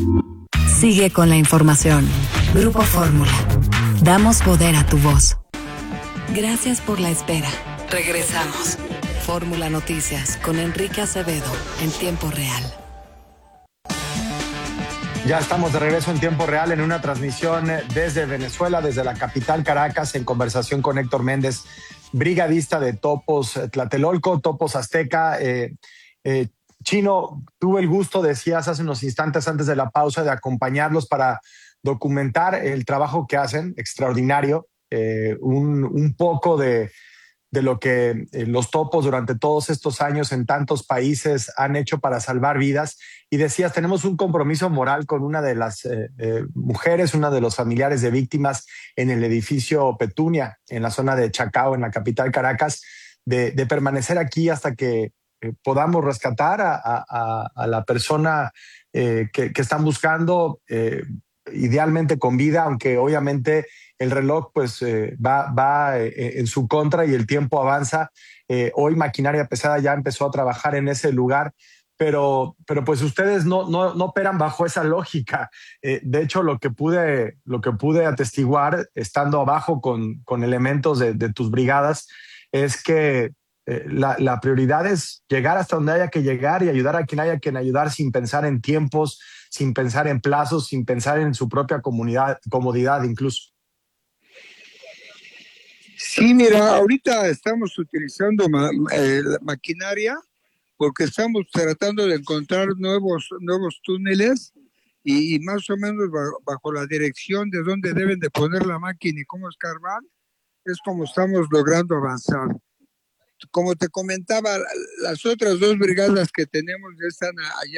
Sigue con la información. Grupo Fórmula. Damos poder a tu voz. Gracias por la espera. Regresamos. Fórmula Noticias con Enrique Acevedo en tiempo real. Ya estamos de regreso en tiempo real en una transmisión desde Venezuela, desde la capital Caracas, en conversación con Héctor Méndez, brigadista de Topos Tlatelolco, Topos Azteca. Chino, tuve el gusto, decías hace unos instantes antes de la pausa, de acompañarlos para documentar el trabajo que hacen, extraordinario, un poco de lo que los topos durante todos estos años en tantos países han hecho para salvar vidas. Y decías, tenemos un compromiso moral con una de las mujeres, una de los familiares de víctimas en el edificio Petunia, en la zona de Chacao, en la capital Caracas, de permanecer aquí hasta que podamos rescatar a la persona que están buscando, idealmente con vida, aunque obviamente el reloj pues va en su contra y el tiempo avanza. Hoy Maquinaria Pesada ya empezó a trabajar en ese lugar, pero pues ustedes no operan bajo esa lógica. De hecho, lo que pude atestiguar estando abajo con elementos de tus brigadas es que la prioridad es llegar hasta donde haya que llegar y ayudar a quien haya que ayudar, sin pensar en tiempos, sin pensar en plazos, sin pensar en su propia comodidad incluso. Sí, mira, ahorita estamos utilizando maquinaria porque estamos tratando de encontrar nuevos túneles y más o menos bajo la dirección de dónde deben de poner la máquina y cómo escarbar, es como estamos logrando avanzar. Como te comentaba, las otras dos brigadas que tenemos ya están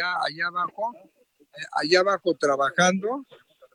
allá abajo trabajando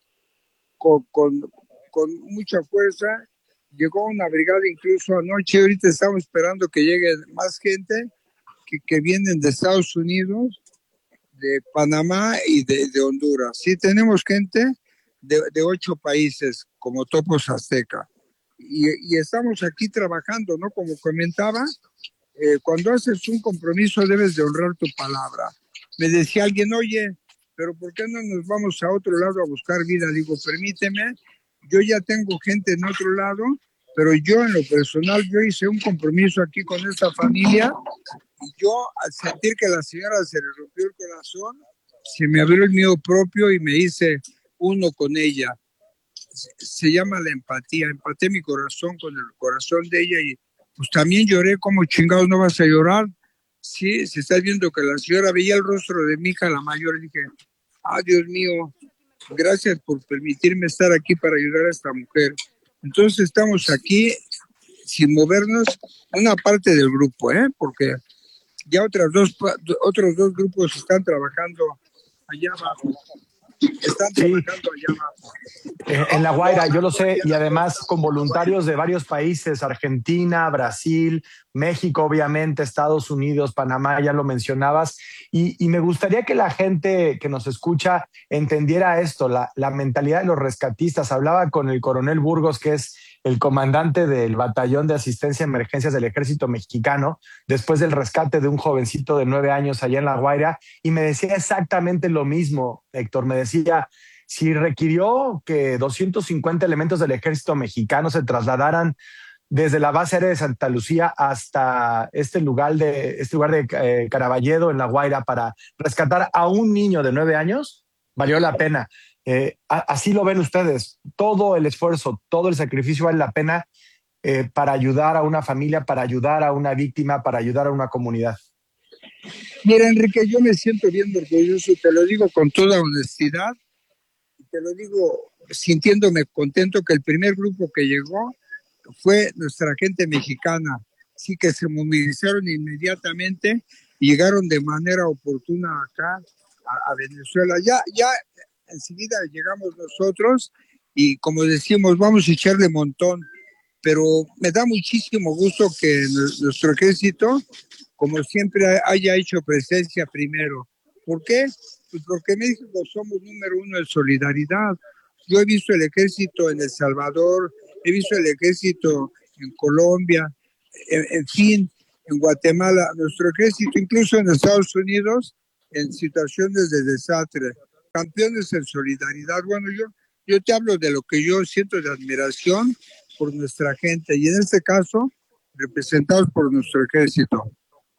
con mucha fuerza. Llegó una brigada incluso anoche, ahorita estamos esperando que llegue más gente que vienen de Estados Unidos, de Panamá y de Honduras. Sí, tenemos gente de 8 países como Topos Azteca. Y estamos aquí trabajando, ¿no? Como comentaba, cuando haces un compromiso debes de honrar tu palabra. Me decía alguien, oye, pero ¿por qué no nos vamos a otro lado a buscar vida? Digo, permíteme, yo ya tengo gente en otro lado, pero yo en lo personal, yo hice un compromiso aquí con esta familia y yo al sentir que a la señora se le rompió el corazón, se me abrió el mío propio y me hice uno con ella. Se llama la empatía, empaté mi corazón con el corazón de ella y pues también lloré. Como chingados no vas a llorar? Sí, se está viendo que la señora veía el rostro de mi hija, la mayor, y dije, Dios mío, gracias por permitirme estar aquí para ayudar a esta mujer. Entonces estamos aquí sin movernos, una parte del grupo, porque ya otros dos grupos están trabajando allá abajo. Trabajando allá abajo. En La Guaira, yo lo sé, y además con voluntarios de varios países, Argentina, Brasil, México, obviamente, Estados Unidos, Panamá, ya lo mencionabas, y me gustaría que la gente que nos escucha entendiera esto, la mentalidad de los rescatistas. Hablaba con el coronel Burgos, que es el comandante del Batallón de Asistencia a Emergencias del Ejército Mexicano, después del rescate de un jovencito de 9 años allá en La Guaira, y me decía exactamente lo mismo, Héctor. Me decía, si requirió que 250 elementos del Ejército Mexicano se trasladaran desde la base aérea de Santa Lucía hasta este lugar de Caraballedo, en La Guaira, para rescatar a un niño de 9 años, valió la pena. Así lo ven ustedes, todo el esfuerzo, todo el sacrificio vale la pena para ayudar a una familia, para ayudar a una víctima, para ayudar a una comunidad. Mira, Enrique, yo me siento bien orgulloso, te lo digo con toda honestidad, te lo digo sintiéndome contento que el primer grupo que llegó fue nuestra gente mexicana, sí, que se movilizaron inmediatamente y llegaron de manera oportuna acá a Venezuela. Ya enseguida llegamos nosotros y como decimos, vamos a echarle montón, pero me da muchísimo gusto que nuestro ejército, como siempre, haya hecho presencia primero. ¿Por qué? Pues porque en México somos número 1 en solidaridad. Yo he visto el ejército en El Salvador, he visto el ejército en Colombia, en fin, en Guatemala, nuestro ejército, incluso en Estados Unidos, en situaciones de desastre. campeones en solidaridad. Bueno, yo te hablo de lo que yo siento de admiración por nuestra gente y en este caso representados por nuestro ejército.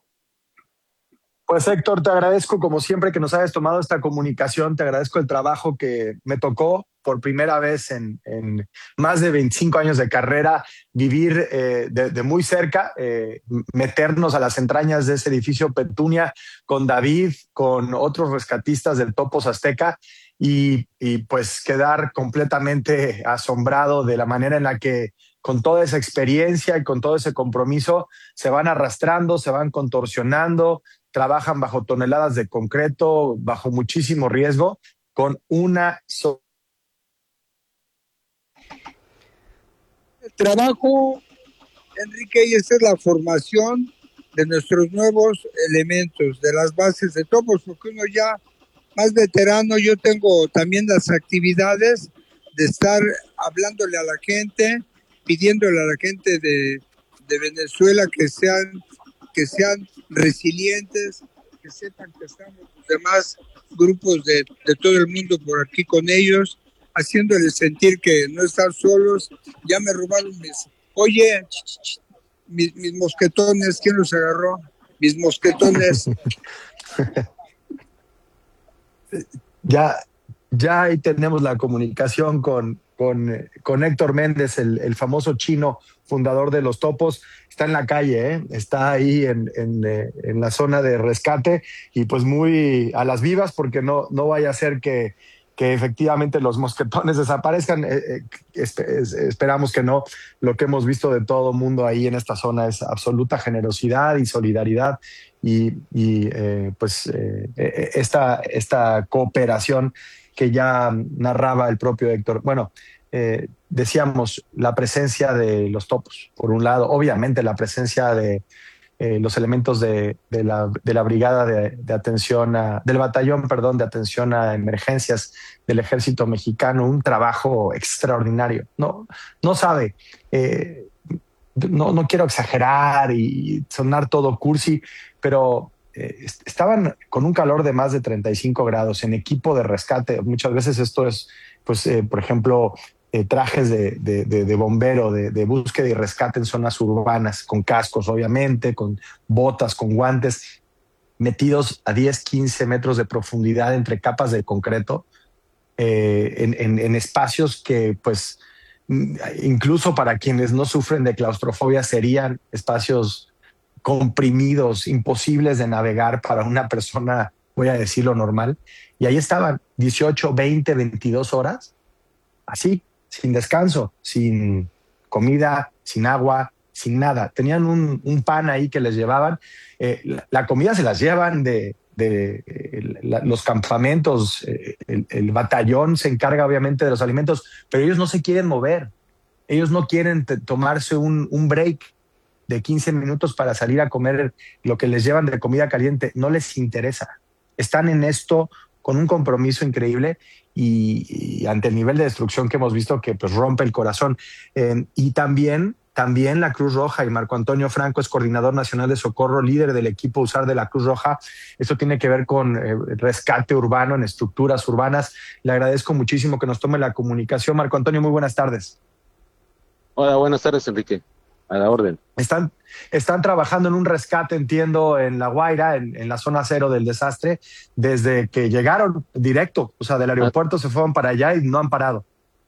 Pues Héctor, te agradezco como siempre que nos hayas tomado esta comunicación, te agradezco el trabajo que me tocó por primera vez en más de 25 años de carrera, vivir de muy cerca, meternos a las entrañas de ese edificio Petunia con David, con otros rescatistas del Topos Azteca y pues quedar completamente asombrado de la manera en la que con toda esa experiencia y con todo ese compromiso se van arrastrando, se van contorsionando, trabajan bajo toneladas de concreto, bajo muchísimo riesgo, con una trabajo, Enrique, y esta es la formación de nuestros nuevos elementos, de las bases de Topos, porque uno ya más veterano, yo tengo también las actividades de estar hablándole a la gente, pidiéndole a la gente de Venezuela que sean resilientes, que sepan que estamos los demás grupos de todo el mundo por aquí con ellos, haciéndoles sentir que no están solos. Ya me robaron oye, mis mosquetones, ¿quién los agarró? Mis mosquetones. Ya, ya ahí tenemos la comunicación con Héctor Méndez, el famoso chino fundador de los Topos. Está en la calle, ¿eh? Está ahí en la zona de rescate y pues muy a las vivas porque no vaya a ser que efectivamente los mosquetones desaparezcan. Esperamos que no. Lo que hemos visto de todo mundo ahí en esta zona es absoluta generosidad y solidaridad esta cooperación que ya narraba el propio Héctor. Bueno, decíamos la presencia de los Topos, por un lado, obviamente la presencia de los elementos de la brigada de atención del batallón, perdón, de atención a emergencias del ejército mexicano, un trabajo extraordinario. No sabe, no quiero exagerar y sonar todo cursi, pero estaban con un calor de más de 35 grados en equipo de rescate. Muchas veces esto es, pues, por ejemplo, trajes de bombero, de búsqueda y rescate en zonas urbanas, con cascos, obviamente, con botas, con guantes, metidos a 10, 15 metros de profundidad entre capas de concreto, en espacios que, pues, incluso para quienes no sufren de claustrofobia, serían espacios comprimidos, imposibles de navegar para una persona, voy a decirlo, normal. Y ahí estaban 18, 20, 22 horas, así, sin descanso, sin comida, sin agua, sin nada. Tenían un pan ahí que les llevaban. La comida se las llevan de los campamentos. El batallón se encarga obviamente de los alimentos, pero ellos no se quieren mover. Ellos no quieren tomarse un break de 15 minutos para salir a comer lo que les llevan de comida caliente. No les interesa. Están en esto con un compromiso increíble y ante el nivel de destrucción que hemos visto que pues rompe el corazón. Y también la Cruz Roja, y Marco Antonio Franco es coordinador nacional de socorro, líder del equipo USAR de la Cruz Roja. Esto tiene que ver con rescate urbano en estructuras urbanas. Le agradezco muchísimo que nos tome la comunicación. Marco Antonio, muy buenas tardes. Hola, buenas tardes, Enrique. A la orden. Están trabajando en un rescate, entiendo, en La Guaira, en la zona cero del desastre, desde que llegaron directo, o sea, del aeropuerto se fueron para allá y no han parado.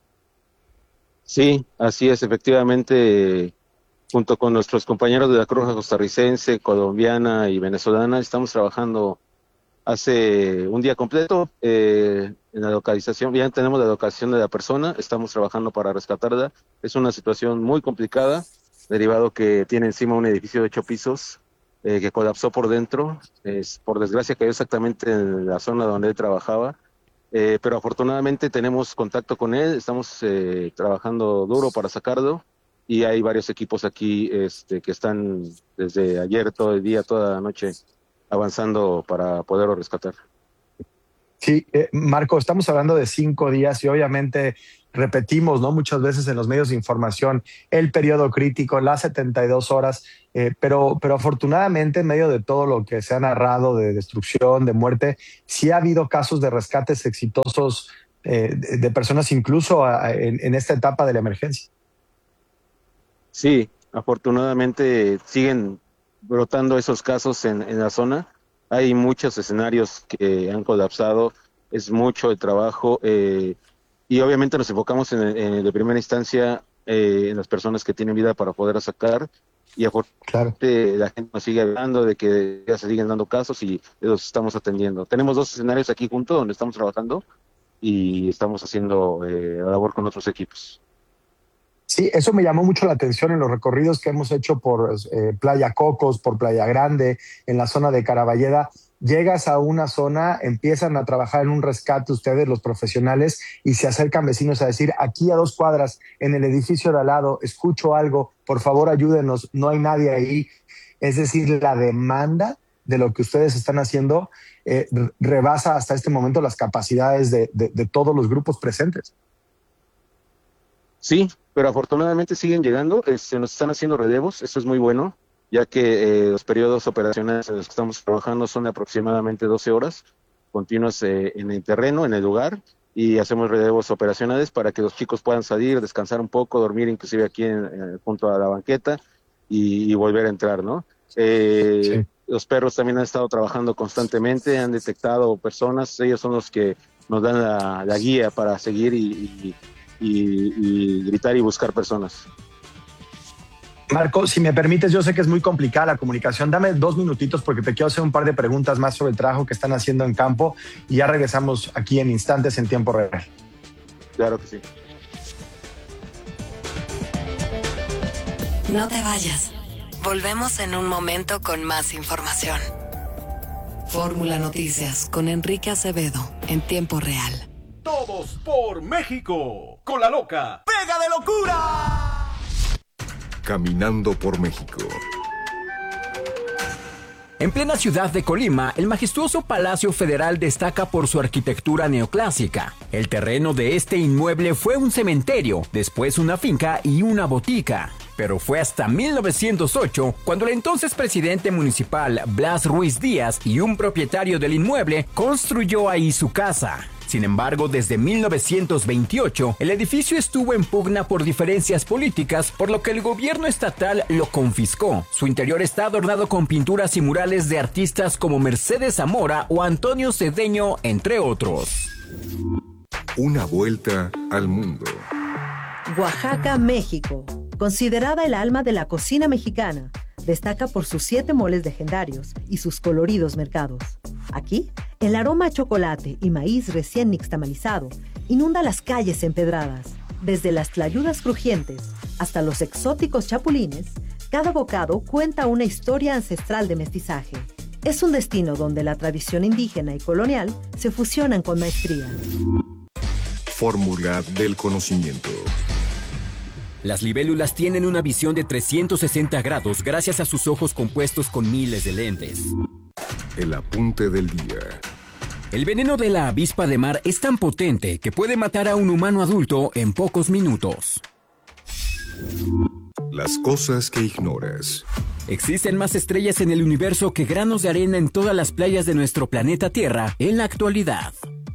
Sí, así es, efectivamente, junto con nuestros compañeros de la Cruz Roja costarricense, colombiana y venezolana, estamos trabajando hace un día completo en la localización. Ya tenemos la locación de la persona, estamos trabajando para rescatarla. Es una situación muy complicada, derivado que tiene encima un edificio de 8 pisos que colapsó por dentro. Por desgracia cayó exactamente en la zona donde él trabajaba, pero afortunadamente tenemos contacto con él, estamos trabajando duro para sacarlo y hay varios equipos aquí que están desde ayer todo el día, toda la noche avanzando para poderlo rescatar. Sí, Marco, estamos hablando de 5 días y obviamente repetimos, ¿no? Muchas veces en los medios de información el periodo crítico, las 72 horas, pero afortunadamente en medio de todo lo que se ha narrado de destrucción, de muerte, sí ha habido casos de rescates exitosos de personas incluso en esta etapa de la emergencia. Sí, afortunadamente siguen brotando esos casos en la zona. Hay muchos escenarios que han colapsado, es mucho el trabajo y obviamente nos enfocamos de primera instancia en las personas que tienen vida para poder sacar y afortunadamente la gente nos sigue hablando de que ya se siguen dando casos y los estamos atendiendo. Tenemos 2 escenarios aquí juntos donde estamos trabajando y estamos haciendo labor con otros equipos. Sí, eso me llamó mucho la atención en los recorridos que hemos hecho por Playa Cocos, por Playa Grande, en la zona de Caraballeda. Llegas a una zona, empiezan a trabajar en un rescate ustedes, los profesionales, y se acercan vecinos a decir, aquí a 2 cuadras, en el edificio de al lado, escucho algo, por favor ayúdenos, no hay nadie ahí. Es decir, la demanda de lo que ustedes están haciendo rebasa hasta este momento las capacidades de todos los grupos presentes. Sí, pero afortunadamente siguen llegando, se nos están haciendo relevos, eso es muy bueno, ya que los periodos operacionales en los que estamos trabajando son de aproximadamente 12 horas continuas en el terreno, en el lugar, y hacemos relevos operacionales para que los chicos puedan salir, descansar un poco, dormir inclusive aquí junto a la banqueta y volver a entrar, ¿no? Sí. Los perros también han estado trabajando constantemente, han detectado personas, ellos son los que nos dan la guía para seguir y gritar y buscar personas. Marco, si me permites, yo sé que es muy complicada la comunicación. Dame 2 minutitos porque te quiero hacer un par de preguntas más sobre el trabajo que están haciendo en campo y ya regresamos aquí en instantes en tiempo real. Claro que sí. No te vayas. Volvemos en un momento con más información. Fórmula Noticias con Enrique Acevedo en tiempo real. Todos por México. Con la loca. ¡Pega de locura! Caminando por México. En plena ciudad de Colima, el majestuoso Palacio Federal destaca por su arquitectura neoclásica. El terreno de este inmueble fue un cementerio, después una finca y una botica. Pero fue hasta 1908 cuando el entonces presidente municipal Blas Ruiz Díaz y un propietario del inmueble construyó ahí su casa. Sin embargo, desde 1928, el edificio estuvo en pugna por diferencias políticas, por lo que el gobierno estatal lo confiscó. Su interior está adornado con pinturas y murales de artistas como Mercedes Zamora o Antonio Cedeño, entre otros. Una vuelta al mundo. Oaxaca, México. Considerada el alma de la cocina mexicana, destaca por sus 7 moles legendarios y sus coloridos mercados. Aquí, el aroma a chocolate y maíz recién nixtamalizado inunda las calles empedradas. Desde las tlayudas crujientes hasta los exóticos chapulines, cada bocado cuenta una historia ancestral de mestizaje. Es un destino donde la tradición indígena y colonial se fusionan con maestría. Fórmula del conocimiento. Las libélulas tienen una visión de 360 grados gracias a sus ojos compuestos con miles de lentes. El apunte del día. El veneno de la avispa de mar es tan potente que puede matar a un humano adulto en pocos minutos. Las cosas que ignoras. Existen más estrellas en el universo que granos de arena en todas las playas de nuestro planeta Tierra en la actualidad.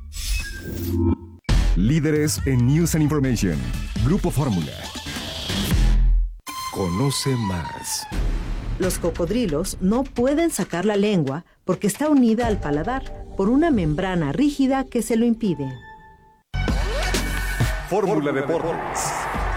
Líderes en News and Information. Grupo Fórmula. Conoce más. Los cocodrilos no pueden sacar la lengua porque está unida al paladar por una membrana rígida que se lo impide. Fórmula Deportes.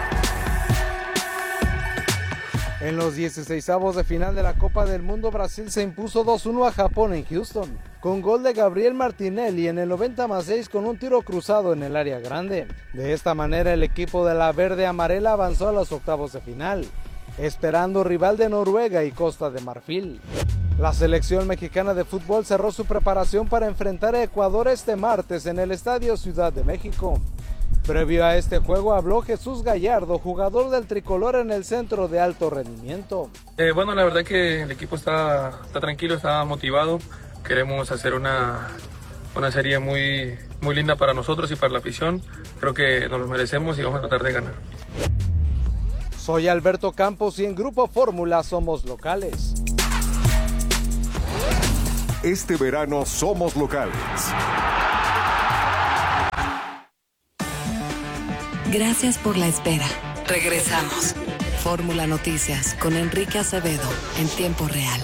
En los 16avos de final de la Copa del Mundo, Brasil se impuso 2-1 a Japón en Houston, con gol de Gabriel Martinelli en el 90+6 con un tiro cruzado en el área grande. De esta manera, el equipo de la verde amarela avanzó a los octavos de final, esperando rival de Noruega y Costa de Marfil. La selección mexicana de fútbol cerró su preparación para enfrentar a Ecuador este martes en el Estadio Ciudad de México. Previo a este juego habló Jesús Gallardo, jugador del tricolor en el centro de alto rendimiento. Bueno, la verdad que el equipo está tranquilo, está motivado. Queremos hacer una una serie muy, muy linda para nosotros y para la afición. Creo que nos lo merecemos y vamos a tratar de ganar. Soy Alberto Campos y en Grupo Fórmula somos locales. Este verano somos locales. Gracias por la espera. Regresamos. Fórmula Noticias con Enrique Acevedo en tiempo real.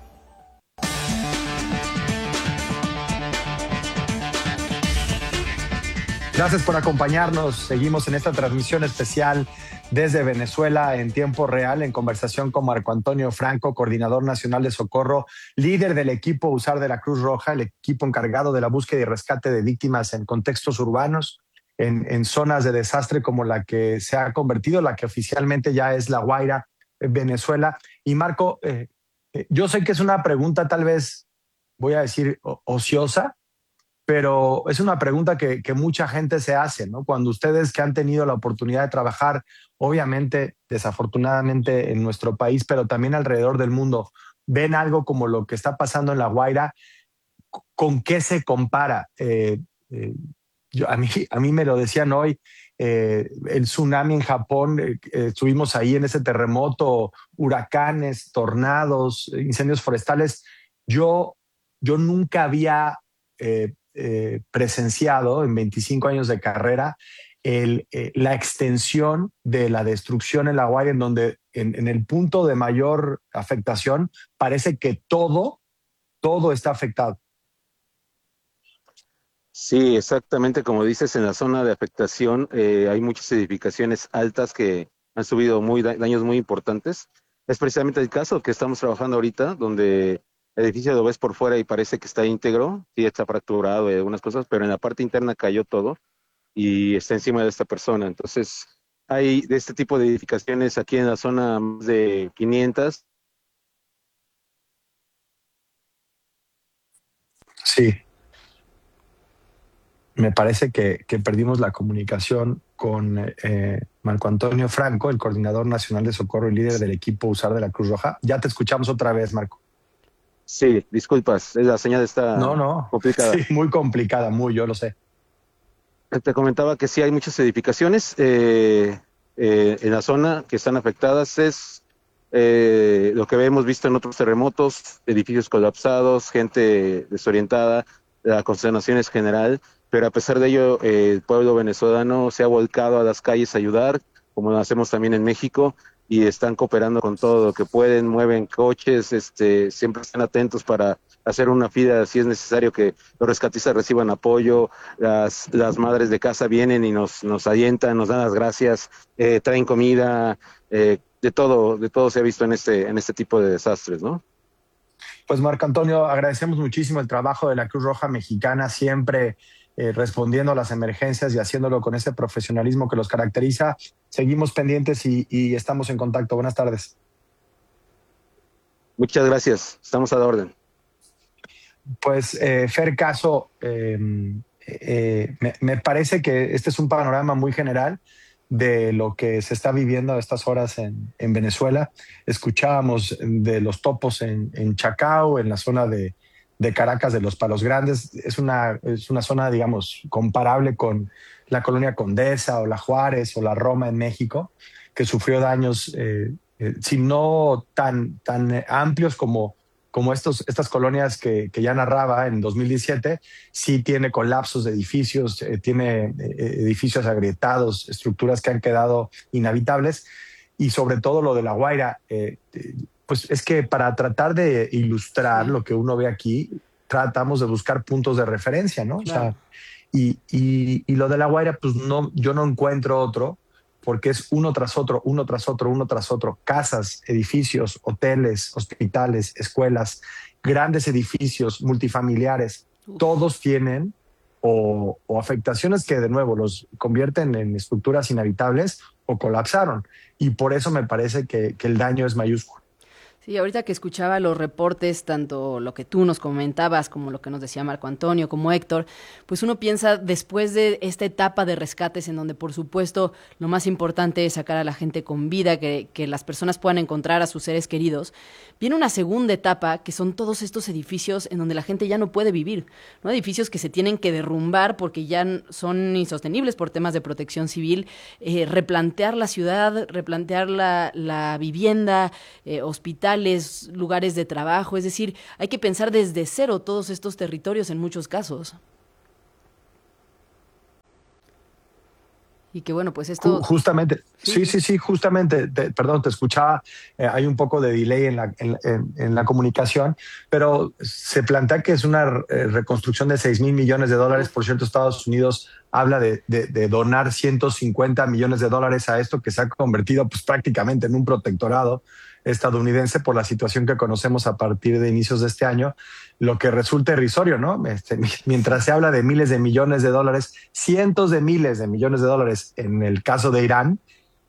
Gracias por acompañarnos. Seguimos en esta transmisión especial desde Venezuela en tiempo real, en conversación con Marco Antonio Franco, coordinador nacional de socorro, líder del equipo USAR de la Cruz Roja, el equipo encargado de la búsqueda y rescate de víctimas en contextos urbanos, en zonas de desastre como la que se ha convertido, la que oficialmente ya es La Guaira, Venezuela. Y Marco, yo sé que es una pregunta tal vez, voy a decir, ociosa, pero es una pregunta que mucha gente se hace, ¿no? Cuando ustedes que han tenido la oportunidad de trabajar, obviamente, desafortunadamente en nuestro país, pero también alrededor del mundo, ven algo como lo que está pasando en La Guaira, ¿con qué se compara? A mí me lo decían hoy, el tsunami en Japón, estuvimos ahí en ese terremoto, huracanes, tornados, incendios forestales. Yo nunca había presenciado en 25 años de carrera la extensión de la destrucción en La Guaira, en donde en el punto de mayor afectación parece que todo está afectado. Sí, exactamente como dices, en la zona de afectación hay muchas edificaciones altas que han subido daños muy importantes. Es precisamente el caso que estamos trabajando ahorita, donde el edificio lo ves por fuera y parece que está íntegro, sí está fracturado y algunas cosas, pero en la parte interna cayó todo y está encima de esta persona. Entonces, hay de este tipo de edificaciones aquí en la zona más de 500. Sí. Me parece que perdimos la comunicación con Marco Antonio Franco, el coordinador nacional de socorro y líder del equipo USAR de la Cruz Roja. Ya te escuchamos otra vez, Marco. Sí, disculpas, la señal está complicada. Sí, muy complicada, yo lo sé. Te comentaba que sí hay muchas edificaciones en la zona que están afectadas. Es lo que hemos visto en otros terremotos, edificios colapsados, gente desorientada, la consternación es general, pero a pesar de ello el pueblo venezolano se ha volcado a las calles a ayudar, como lo hacemos también en México, y están cooperando con todo lo que pueden, mueven coches, siempre están atentos para hacer una fila si es necesario que los rescatistas reciban apoyo, las madres de casa vienen y nos alientan, nos dan las gracias, traen comida, de todo se ha visto en este tipo de desastres, ¿no? Pues Marco Antonio, agradecemos muchísimo el trabajo de la Cruz Roja Mexicana, siempre respondiendo a las emergencias y haciéndolo con ese profesionalismo que los caracteriza. Seguimos pendientes y estamos en contacto. Buenas tardes. Muchas gracias, estamos a la orden. Pues Fer Caso, me parece que este es un panorama muy general de lo que se está viviendo a estas horas en Venezuela. Escuchábamos de los topos en Chacao, en la zona de Caracas, de los Palos Grandes. Es una zona, digamos, comparable con la Colonia Condesa o la Juárez o la Roma en México, que sufrió daños, si no tan amplios como estas colonias que ya narraba en 2017, sí tiene colapsos de edificios, tiene edificios agrietados, estructuras que han quedado inhabitables, y sobre todo lo de La Guaira, pues es que para tratar de ilustrar lo que uno ve aquí, tratamos de buscar puntos de referencia, ¿no? Claro. O sea, y lo de La Guaira, pues no, yo no encuentro otro, porque es uno tras otro, uno tras otro, uno tras otro. Casas, edificios, hoteles, hospitales, escuelas, grandes edificios multifamiliares, todos tienen o afectaciones que de nuevo los convierten en estructuras inhabitables o colapsaron. Y por eso me parece que el daño es mayúsculo. Sí, ahorita que escuchaba los reportes, tanto lo que tú nos comentabas como lo que nos decía Marco Antonio, como Héctor, pues uno piensa después de esta etapa de rescates en donde por supuesto lo más importante es sacar a la gente con vida, que las personas puedan encontrar a sus seres queridos, viene una segunda etapa que son todos estos edificios en donde la gente ya no puede vivir, ¿no? Edificios que se tienen que derrumbar porque ya son insostenibles por temas de protección civil, replantear la ciudad, replantear la vivienda, hospitales, lugares de trabajo, es decir, hay que pensar desde cero todos estos territorios en muchos casos. Y que bueno, pues esto... Justamente, sí, justamente, perdón, te escuchaba, hay un poco de delay en la comunicación, pero se plantea que es una reconstrucción de $6,000 millones. Por cierto, Estados Unidos habla de donar $150 millones a esto, que se ha convertido pues prácticamente en un protectorado estadounidense por la situación que conocemos a partir de inicios de este año, lo que resulta irrisorio, ¿no? Mientras se habla de miles de millones de dólares, cientos de miles de millones de dólares en el caso de Irán,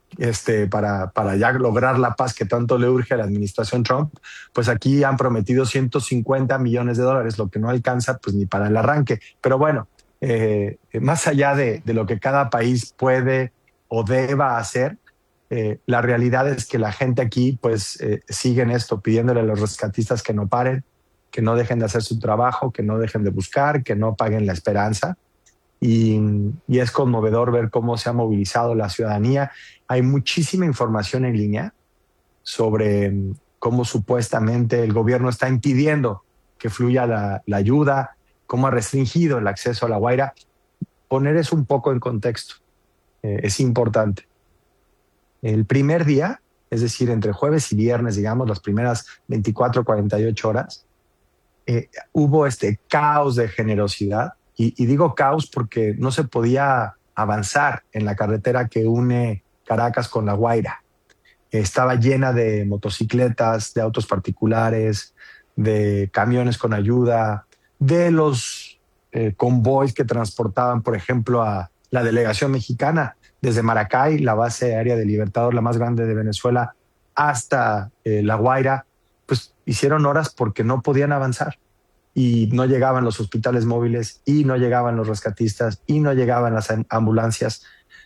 para ya lograr la paz que tanto le urge a la administración Trump, pues aquí han prometido $150 millones, lo que no alcanza pues ni para el arranque. Pero bueno, más allá de lo que cada país puede o deba hacer, la realidad es que la gente aquí pues sigue en esto, pidiéndole a los rescatistas que no paren, que no dejen de hacer su trabajo, que no dejen de buscar, que no paguen la esperanza. Y es conmovedor ver cómo se ha movilizado la ciudadanía. Hay muchísima información en línea sobre cómo supuestamente el gobierno está impidiendo que fluya la ayuda, cómo ha restringido el acceso a La Guaira. Poner eso un poco en contexto es importante. El primer día, es decir, entre jueves y viernes, digamos, las primeras 24, 48 horas, hubo este caos de generosidad. Y digo caos porque no se podía avanzar en la carretera que une Caracas con La Guaira. Estaba llena de motocicletas, de autos particulares, de camiones con ayuda, de los convoys que transportaban, por ejemplo, a la delegación mexicana desde Maracay, la base aérea del Libertador, la más grande de Venezuela, hasta La Guaira. Pues hicieron horas porque no podían avanzar. Y no llegaban los hospitales móviles, y no llegaban los rescatistas, y no llegaban las ambulancias.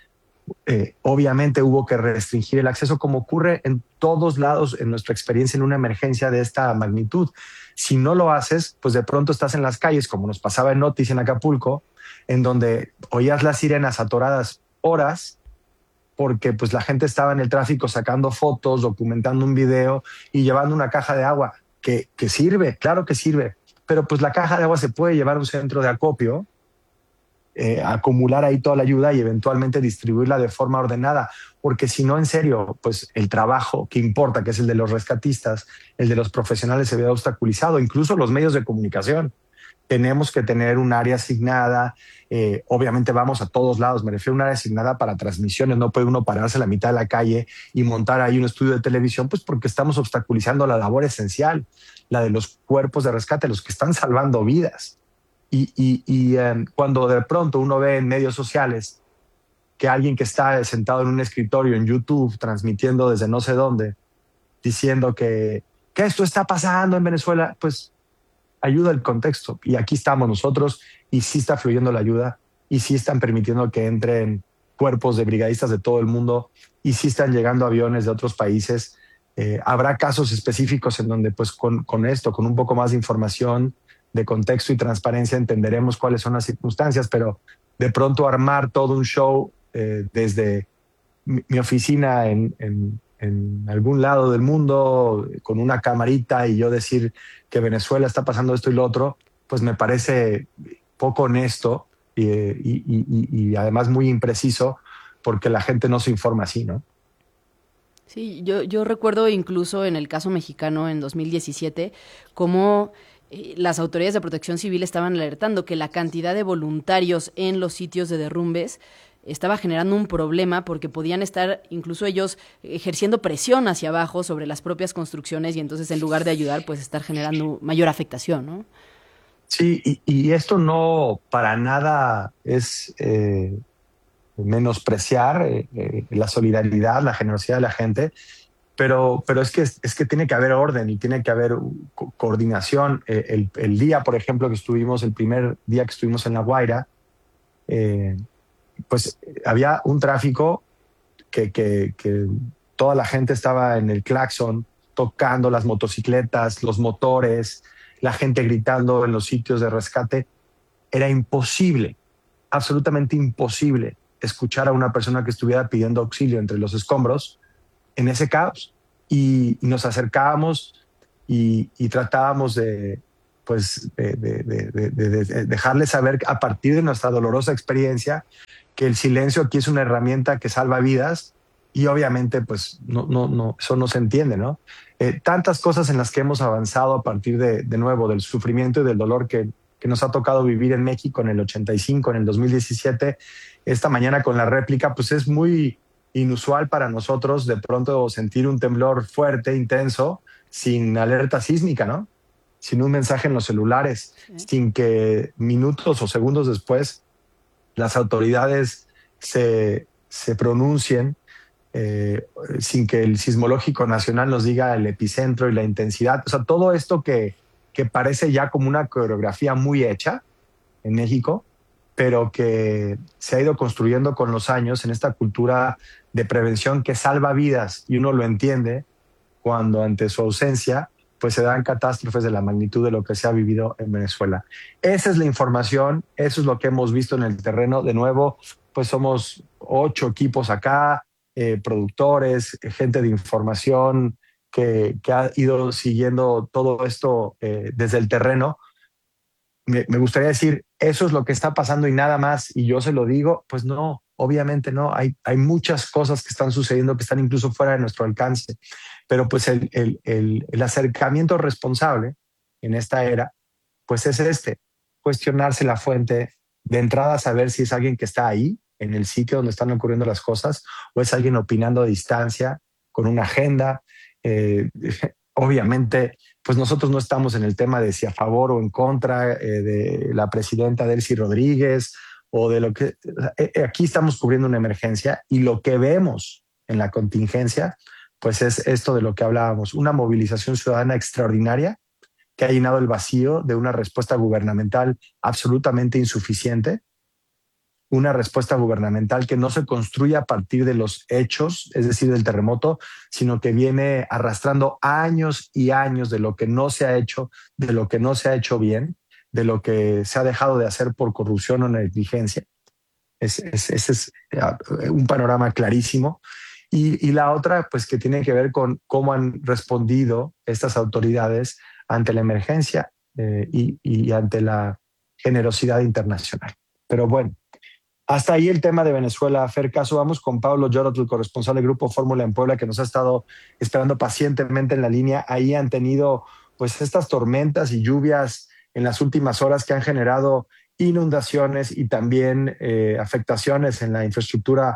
Obviamente hubo que restringir el acceso, como ocurre en todos lados en nuestra experiencia en una emergencia de esta magnitud. Si no lo haces, pues de pronto estás en las calles, como nos pasaba en Otis en Acapulco, en donde oías las sirenas atoradas horas, porque pues la gente estaba en el tráfico sacando fotos, documentando un video y llevando una caja de agua, que sirve, claro que sirve. Pero pues la caja de agua se puede llevar a un centro de acopio, acumular ahí toda la ayuda y eventualmente distribuirla de forma ordenada, porque si no, en serio, pues el trabajo que importa, que es el de los rescatistas, el de los profesionales, se ve obstaculizado, incluso los medios de comunicación. Tenemos que tener un área asignada, obviamente vamos a todos lados, me refiero a un área asignada para transmisiones, no puede uno pararse a la mitad de la calle y montar ahí un estudio de televisión, pues porque estamos obstaculizando la labor esencial, la de los cuerpos de rescate, los que están salvando vidas. Y cuando de pronto uno ve en medios sociales que alguien que está sentado en un escritorio en YouTube transmitiendo desde no sé dónde, diciendo que esto está pasando en Venezuela, pues ayuda el contexto. Y aquí estamos nosotros y sí está fluyendo la ayuda y sí están permitiendo que entren cuerpos de brigadistas de todo el mundo y sí están llegando aviones de otros países. Habrá casos específicos en donde pues con esto, con un poco más de información, de contexto y transparencia, entenderemos cuáles son las circunstancias, pero de pronto armar todo un show desde mi oficina en algún lado del mundo con una camarita y yo decir que Venezuela está pasando esto y lo otro, pues me parece poco honesto y además muy impreciso, porque la gente no se informa así, ¿no? Sí, yo recuerdo incluso en el caso mexicano en 2017 cómo las autoridades de protección civil estaban alertando que la cantidad de voluntarios en los sitios de derrumbes estaba generando un problema porque podían estar incluso ellos ejerciendo presión hacia abajo sobre las propias construcciones y entonces en lugar de ayudar pues estar generando mayor afectación, ¿no? Sí, y esto no para nada es menospreciar la solidaridad, la generosidad de la gente. pero es que tiene que haber orden y tiene que haber coordinación. El día, por ejemplo, que estuvimos, el primer día que estuvimos en La Guaira, pues había un tráfico que toda la gente estaba en el claxon, tocando las motocicletas, los motores, la gente gritando en los sitios de rescate. Era imposible, absolutamente imposible, escuchar a una persona que estuviera pidiendo auxilio entre los escombros en ese caos. Y nos acercábamos y tratábamos de dejarles saber a partir de nuestra dolorosa experiencia que el silencio aquí es una herramienta que salva vidas, y obviamente pues no, eso no se entiende, ¿no? Tantas cosas en las que hemos avanzado a partir de nuevo del sufrimiento y del dolor que nos ha tocado vivir en México en el 85, en el 2017, esta mañana con la réplica, pues es muy inusual para nosotros de pronto sentir un temblor fuerte, intenso, sin alerta sísmica, ¿no? Sin un mensaje en los celulares, sin que minutos o segundos después las autoridades se pronuncien, sin que el Sismológico Nacional nos diga el epicentro y la intensidad. O sea, todo esto que parece ya como una coreografía muy hecha en México, pero que se ha ido construyendo con los años en esta cultura de prevención que salva vidas, y uno lo entiende cuando ante su ausencia pues se dan catástrofes de la magnitud de lo que se ha vivido en Venezuela. Esa es la información, eso es lo que hemos visto en el terreno. De nuevo, pues somos 8 equipos acá, productores, gente de información que ha ido siguiendo todo esto desde el terreno. Me gustaría decir, eso es lo que está pasando y nada más, y yo se lo digo, pues no, obviamente no. Hay muchas cosas que están sucediendo que están incluso fuera de nuestro alcance, pero pues el acercamiento responsable en esta era, pues es cuestionarse la fuente, de entrada saber si es alguien que está ahí, en el sitio donde están ocurriendo las cosas, o es alguien opinando a distancia, con una agenda. Obviamente, pues nosotros no estamos en el tema de si a favor o en contra de la presidenta Delcy Rodríguez o de lo que... Aquí estamos cubriendo una emergencia, y lo que vemos en la contingencia, pues es esto de lo que hablábamos, una movilización ciudadana extraordinaria que ha llenado el vacío de una respuesta gubernamental absolutamente insuficiente, una respuesta gubernamental que no se construye a partir de los hechos, es decir, del terremoto, sino que viene arrastrando años y años de lo que no se ha hecho, de lo que no se ha hecho bien, de lo que se ha dejado de hacer por corrupción o negligencia. Ese es un panorama clarísimo. Y la otra, pues que tiene que ver con cómo han respondido estas autoridades ante la emergencia y ante la generosidad internacional. Pero bueno, hasta ahí el tema de Venezuela. Fer Caso, vamos con Pablo Llorotl, corresponsal del Grupo Fórmula en Puebla, que nos ha estado esperando pacientemente en la línea. Ahí han tenido pues estas tormentas y lluvias en las últimas horas que han generado inundaciones y también afectaciones en la infraestructura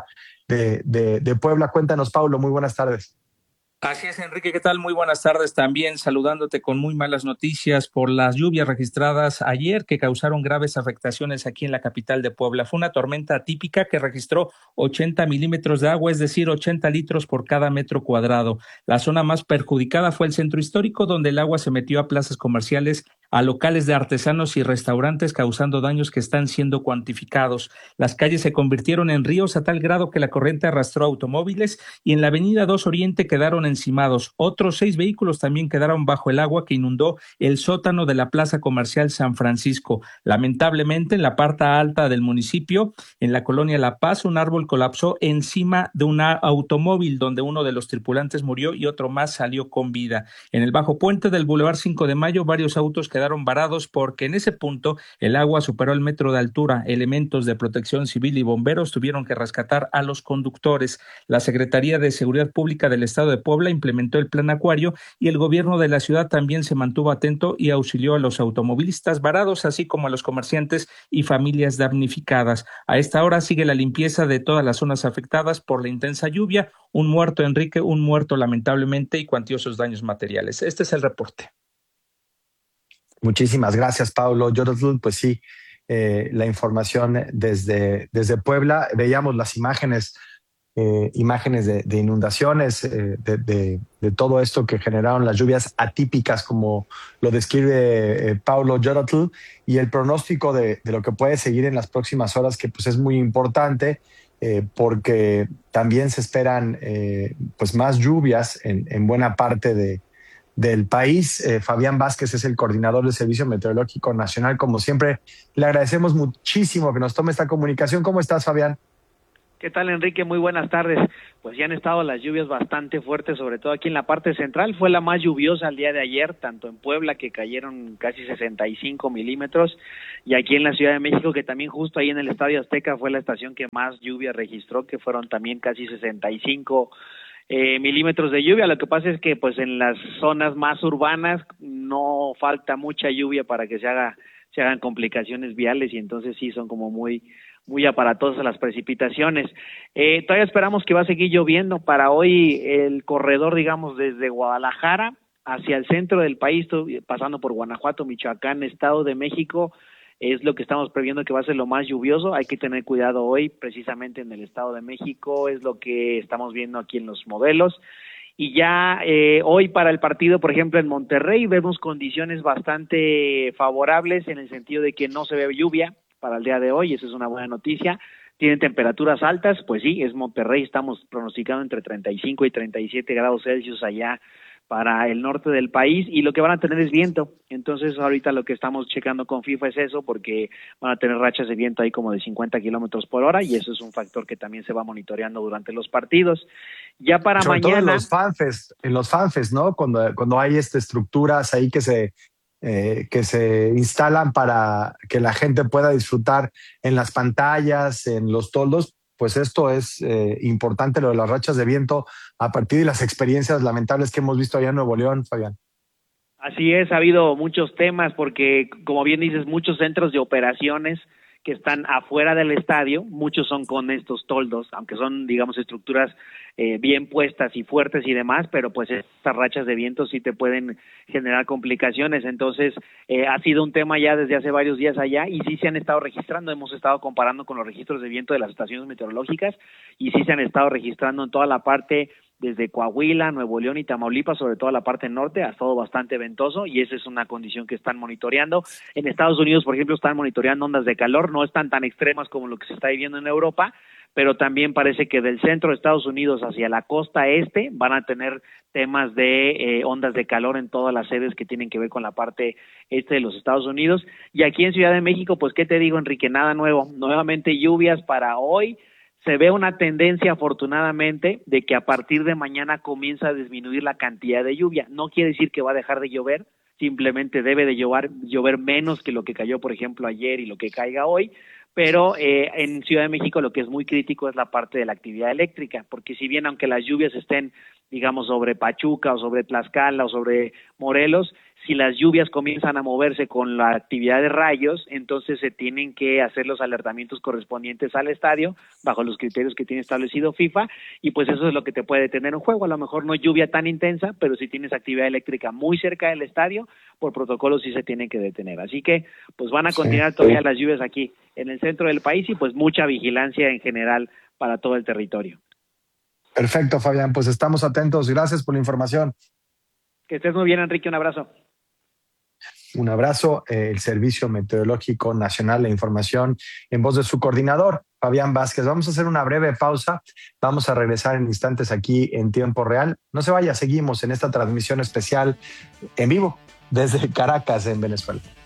de Puebla. Cuéntanos, Pablo, muy buenas tardes. Así es, Enrique, ¿qué tal? Muy buenas tardes también, saludándote con muy malas noticias por las lluvias registradas ayer que causaron graves afectaciones aquí en la capital de Puebla. Fue una tormenta atípica que registró 80 milímetros de agua, es decir, 80 litros por cada metro cuadrado. La zona más perjudicada fue el centro histórico, donde el agua se metió a plazas comerciales, a locales de artesanos y restaurantes, causando daños que están siendo cuantificados. Las calles se convirtieron en ríos a tal grado que la corriente arrastró automóviles y en la avenida 2 Oriente quedaron encimados. Otros 6 vehículos también quedaron bajo el agua que inundó el sótano de la plaza comercial San Francisco. Lamentablemente, en la parte alta del municipio, en la colonia La Paz, un árbol colapsó encima de un automóvil donde uno de los tripulantes murió y otro más salió con vida. En el bajo puente del Boulevard 5 de Mayo, varios autos quedaron varados porque en ese punto el agua superó el metro de altura. Elementos de protección civil y bomberos tuvieron que rescatar a los conductores. La Secretaría de Seguridad Pública del Estado de Puebla implementó el plan Acuario y el gobierno de la ciudad también se mantuvo atento y auxilió a los automovilistas varados, así como a los comerciantes y familias damnificadas. A esta hora sigue la limpieza de todas las zonas afectadas por la intensa lluvia. Un muerto, Enrique, un muerto lamentablemente y cuantiosos daños materiales. Este es el reporte. Muchísimas gracias, Pablo. Llorotl, pues sí, la información desde Puebla. Veíamos las imágenes imágenes de inundaciones, de todo esto que generaron las lluvias atípicas, como lo describe Paulo Giotto, y el pronóstico de lo que puede seguir en las próximas horas, que pues es muy importante, porque también se esperan pues más lluvias en buena parte del país. Fabián Vázquez es el coordinador del Servicio Meteorológico Nacional. Como siempre, le agradecemos muchísimo que nos tome esta comunicación. ¿Cómo estás, Fabián? ¿Qué tal, Enrique? Muy buenas tardes. Pues ya han estado las lluvias bastante fuertes, sobre todo aquí en la parte central. Fue la más lluviosa el día de ayer, tanto en Puebla, que cayeron casi 65 milímetros, y aquí en la Ciudad de México, que también justo ahí en el Estadio Azteca fue la estación que más lluvia registró, que fueron también casi 65 milímetros de lluvia. Lo que pasa es que pues en las zonas más urbanas no falta mucha lluvia para que se hagan complicaciones viales, y entonces sí son como muy aparatosas las precipitaciones. Todavía esperamos que va a seguir lloviendo. Para hoy el corredor, digamos, desde Guadalajara hacia el centro del país, pasando por Guanajuato, Michoacán, Estado de México, es lo que estamos previendo que va a ser lo más lluvioso. Hay que tener cuidado hoy, precisamente en el Estado de México, es lo que estamos viendo aquí en los modelos. Y ya hoy para el partido, por ejemplo, en Monterrey, vemos condiciones bastante favorables en el sentido de que no se ve lluvia para el día de hoy. Eso es una buena noticia. Tienen temperaturas altas, pues sí, es Monterrey, estamos pronosticando entre 35 y 37 grados Celsius allá para el norte del país, y lo que van a tener es viento. Entonces ahorita lo que estamos checando con FIFA es eso, porque van a tener rachas de viento ahí como de 50 kilómetros por hora, y eso es un factor que también se va monitoreando durante los partidos. Ya para sobre mañana, todo en los fanfests, ¿no? Cuando hay estructuras ahí que se instalan para que la gente pueda disfrutar en las pantallas, en los toldos, pues esto es importante, lo de las rachas de viento, a partir de las experiencias lamentables que hemos visto allá en Nuevo León, Fabián. Así es, ha habido muchos temas porque, como bien dices, muchos centros de operaciones que están afuera del estadio, muchos son con estos toldos, aunque son, digamos, estructuras bien puestas y fuertes y demás, pero pues estas rachas de viento sí te pueden generar complicaciones. Entonces ha sido un tema ya desde hace varios días allá, y sí se han estado registrando. Hemos estado comparando con los registros de viento de las estaciones meteorológicas, y sí se han estado registrando en toda la parte desde Coahuila, Nuevo León y Tamaulipas, sobre todo la parte norte, ha estado bastante ventoso, y esa es una condición que están monitoreando. En Estados Unidos, por ejemplo, están monitoreando ondas de calor, no están tan extremas como lo que se está viviendo en Europa, pero también parece que del centro de Estados Unidos hacia la costa este van a tener temas de ondas de calor en todas las sedes que tienen que ver con la parte este de los Estados Unidos. Y aquí en Ciudad de México, pues, ¿qué te digo, Enrique? Nada nuevo. Nuevamente lluvias para hoy. Se ve una tendencia, afortunadamente, de que a partir de mañana comienza a disminuir la cantidad de lluvia. No quiere decir que va a dejar de llover, simplemente debe de llover menos que lo que cayó, por ejemplo, ayer y lo que caiga hoy. Pero en Ciudad de México lo que es muy crítico es la parte de la actividad eléctrica, porque si bien aunque las lluvias estén, digamos, sobre Pachuca o sobre Tlaxcala o sobre Morelos, si las lluvias comienzan a moverse con la actividad de rayos, entonces se tienen que hacer los alertamientos correspondientes al estadio bajo los criterios que tiene establecido FIFA, y pues eso es lo que te puede detener un juego. A lo mejor no lluvia tan intensa, pero si tienes actividad eléctrica muy cerca del estadio, por protocolo sí se tienen que detener. Así que pues van a continuar todavía las lluvias aquí en el centro del país, y pues mucha vigilancia en general para todo el territorio. Perfecto, Fabián, pues estamos atentos. Gracias por la información. Que estés muy bien, Enrique, un abrazo. Un abrazo. El Servicio Meteorológico Nacional, la información en voz de su coordinador, Fabián Vázquez. Vamos a hacer una breve pausa. Vamos a regresar en instantes aquí en tiempo real. No se vaya, seguimos en esta transmisión especial en vivo desde Caracas, en Venezuela.